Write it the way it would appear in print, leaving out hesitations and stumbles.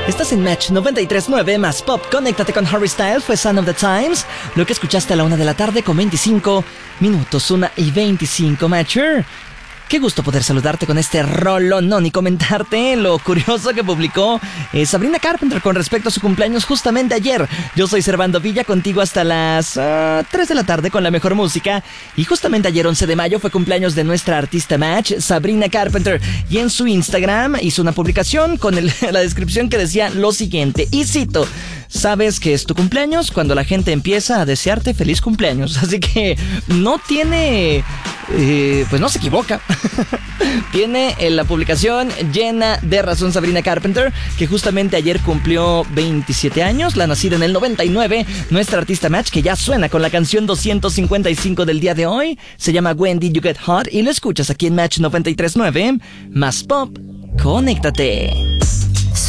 Estás en Match 93.9 más Pop. Conéctate con Harry Styles, fue Son of the Times. Lo que escuchaste a la 1 de la tarde con 25 minutos, 1:25, Matcher. Qué gusto poder saludarte con este rolonón y comentarte lo curioso que publicó Sabrina Carpenter con respecto a su cumpleaños justamente ayer. Yo soy Servando Villa, contigo hasta las 3 de la tarde con la mejor música. Y justamente ayer, 11 de mayo, fue cumpleaños de nuestra artista Match, Sabrina Carpenter. Y en su Instagram hizo una publicación con la descripción que decía lo siguiente, y cito: sabes que es tu cumpleaños cuando la gente empieza a desearte feliz cumpleaños. Así que no tiene... pues no se equivoca. Tiene la publicación llena de razón Sabrina Carpenter, que justamente ayer cumplió 27 años, la nacida en el 99, nuestra artista Match, que ya suena con la canción 255 del día de hoy. Se llama When Did You Get Hot y lo escuchas aquí en Match 93.9 más Pop. Conéctate.